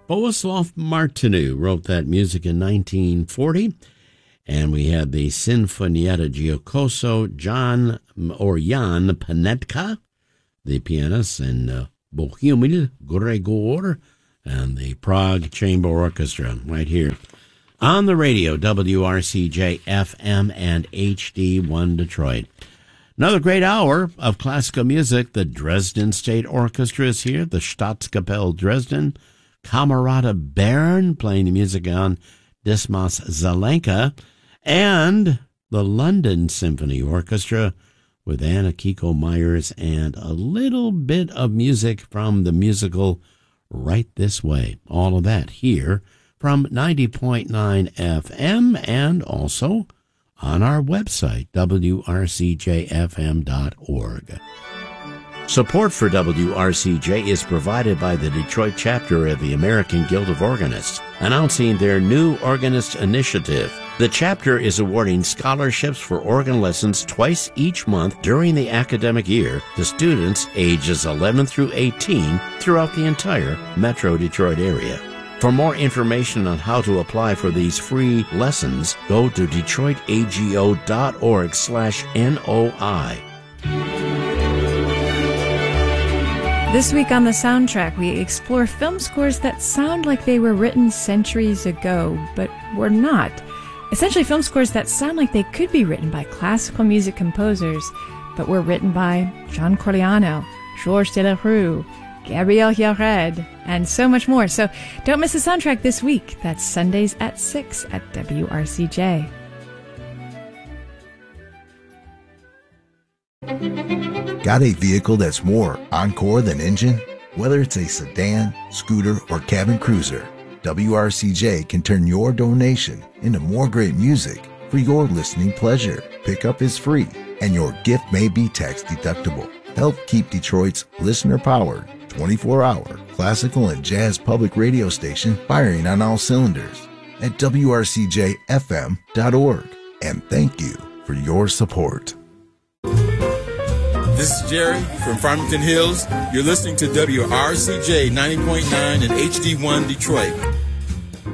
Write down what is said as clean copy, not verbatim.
Bohuslav Martinu wrote that music in 1940, and we had the Sinfonietta Giocoso, Jan Panetka, the pianist, and Bohumil Gregor, and the Prague Chamber Orchestra right here on the radio, WRCJ FM and HD1 Detroit. Another great hour of classical music. The Dresden State Orchestra is here, the Staatskapelle Dresden, Camerata Bern playing the music on Dismas Zelenka, and the London Symphony Orchestra with Anna Kiko Myers and a little bit of music from the musical Right This Way. All of that here from 90.9 FM and also on our website, wrcjfm.org. Support for WRCJ is provided by the Detroit chapter of the American Guild of Organists, announcing their new Organist Initiative. The chapter is awarding scholarships for organ lessons twice each month during the academic year to students ages 11 through 18 throughout the entire Metro Detroit area. For more information on how to apply for these free lessons, go to detroitago.org/NOI. This week on the soundtrack, we explore film scores that sound like they were written centuries ago, but were not. Essentially, film scores that sound like they could be written by classical music composers, but were written by John Corigliano, Georges Delerue, Gabriel Yared, and so much more. So don't miss the soundtrack this week. That's Sundays at 6 at WRCJ. Got a vehicle that's more Encore than engine? Whether it's a sedan, scooter, or cabin cruiser, WRCJ can turn your donation into more great music for your listening pleasure. Pickup is free, and your gift may be tax deductible. Help keep Detroit's listener-powered, 24-hour classical and jazz public radio station firing on all cylinders at WRCJFM.org. And thank you for your support. This is Jerry from Farmington Hills. You're listening to WRCJ 90.9 and HD1 Detroit.